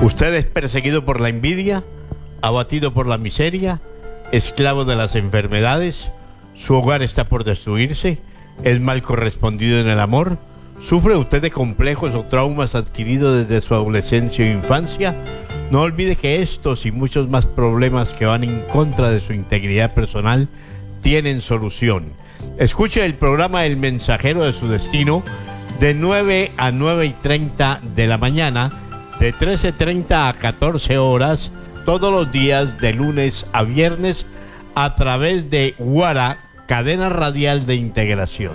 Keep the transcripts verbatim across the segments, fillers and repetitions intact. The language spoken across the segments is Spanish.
Usted es perseguido por la envidia, abatido por la miseria, esclavo de las enfermedades, su hogar está por destruirse, es mal correspondido en el amor, sufre usted de complejos o traumas adquiridos desde su adolescencia o infancia. No olvide que estos y muchos más problemas que van en contra de su integridad personal tienen solución. Escuche el programa El Mensajero de su Destino de nueve a nueve y treinta de la mañana, de trece treinta a catorce horas, todos los días de lunes a viernes a través de Guara, cadena radial de integración.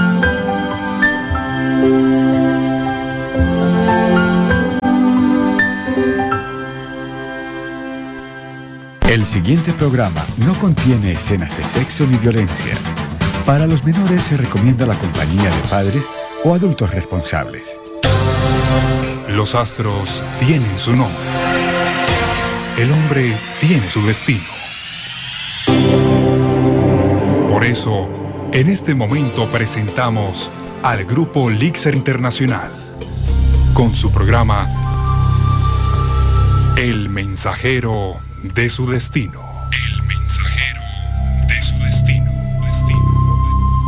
El siguiente programa no contiene escenas de sexo ni violencia. Para los menores se recomienda la compañía de padres o adultos responsables. Los astros tienen su nombre. El hombre tiene su destino. Por eso, en este momento presentamos al Grupo Lixer Internacional con su programa El Mensajero de su Destino. El Mensajero de su Destino. Destino.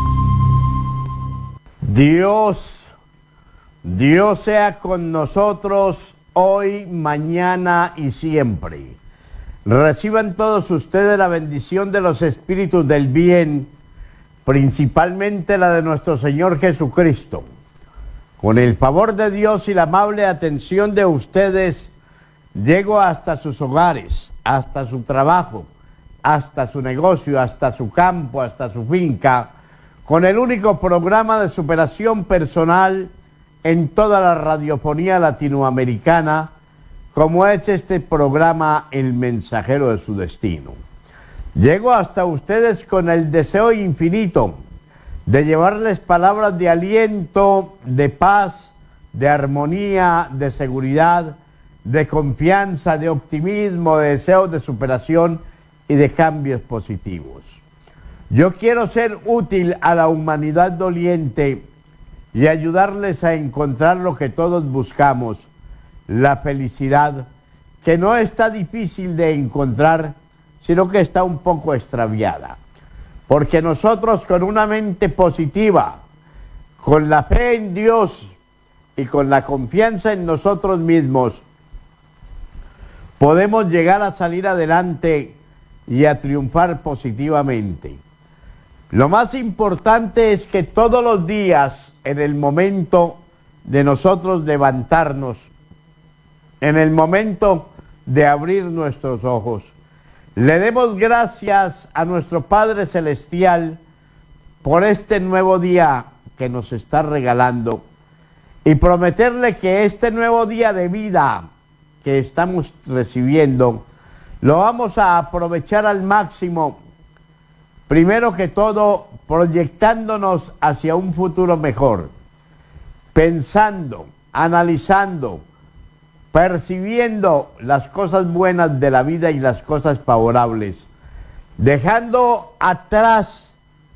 Dios, Dios sea con nosotros hoy, mañana y siempre. Reciban todos ustedes la bendición de los espíritus del bien, principalmente la de nuestro Señor Jesucristo. Con el favor de Dios y la amable atención de ustedes, llego hasta sus hogares, hasta su trabajo, hasta su negocio, hasta su campo, hasta su finca, con el único programa de superación personal en toda la radiofonía latinoamericana, como es este programa El Mensajero de su Destino. Llego hasta ustedes con el deseo infinito de llevarles palabras de aliento, de paz, de armonía, de seguridad, de confianza, de optimismo, de deseos de superación y de cambios positivos. Yo quiero ser útil a la humanidad doliente y ayudarles a encontrar lo que todos buscamos, la felicidad, que no está difícil de encontrar, sino que está un poco extraviada. Porque nosotros con una mente positiva, con la fe en Dios y con la confianza en nosotros mismos, podemos llegar a salir adelante y a triunfar positivamente. Lo más importante es que todos los días, en el momento de nosotros levantarnos, en el momento de abrir nuestros ojos, le demos gracias a nuestro Padre Celestial por este nuevo día que nos está regalando y prometerle que este nuevo día de vida que estamos recibiendo lo vamos a aprovechar al máximo, primero que todo proyectándonos hacia un futuro mejor, pensando, analizando, percibiendo las cosas buenas de la vida y las cosas favorables, dejando atrás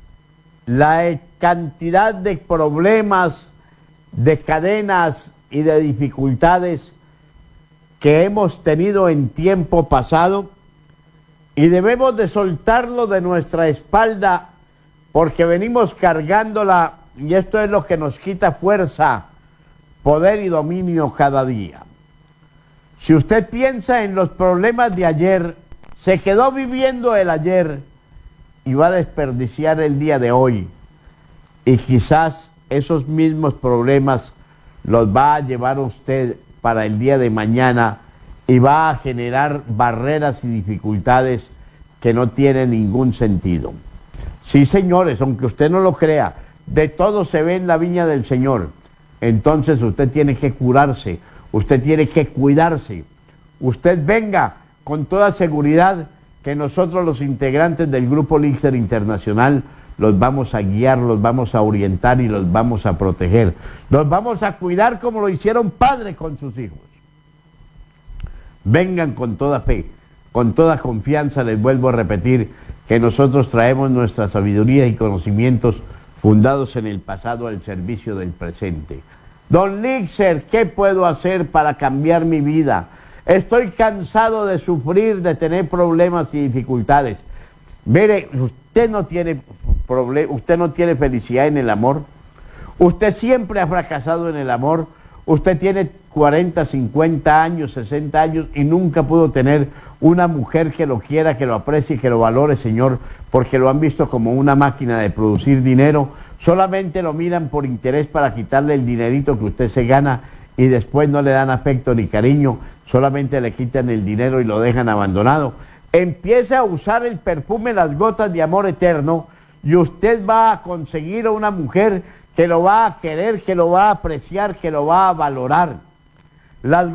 la cantidad de problemas, de cadenas y de dificultades que hemos tenido en tiempo pasado, y debemos de soltarlo de nuestra espalda porque venimos cargándola y esto es lo que nos quita fuerza, poder y dominio cada día. Si usted piensa en los problemas de ayer, se quedó viviendo el ayer y va a desperdiciar el día de hoy. Y quizás esos mismos problemas los va a llevar usted para el día de mañana y va a generar barreras y dificultades que no tienen ningún sentido. Sí, señores, aunque usted no lo crea, de todo se ve en la viña del Señor. Entonces usted tiene que curarse, usted tiene que cuidarse. Usted venga con toda seguridad que nosotros los integrantes del Grupo Lixer Internacional los vamos a guiar, los vamos a orientar y los vamos a proteger. Los vamos a cuidar como lo hicieron padres con sus hijos. Vengan con toda fe, con toda confianza, les vuelvo a repetir que nosotros traemos nuestra sabiduría y conocimientos fundados en el pasado al servicio del presente. Don Lixer, ¿qué puedo hacer para cambiar mi vida? Estoy cansado de sufrir, de tener problemas y dificultades. Mire, usted no tiene problem- usted no tiene felicidad en el amor. Usted siempre ha fracasado en el amor. Usted tiene cuarenta, cincuenta años, sesenta años y nunca pudo tener una mujer que lo quiera, que lo aprecie, que lo valore, señor, porque lo han visto como una máquina de producir dinero. Solamente lo miran por interés para quitarle el dinerito que usted se gana y después no le dan afecto ni cariño, solamente le quitan el dinero y lo dejan abandonado. Empieza a usar el perfume Las Gotas de Amor Eterno y usted va a conseguir a una mujer que lo va a querer, que lo va a apreciar, que lo va a valorar. Las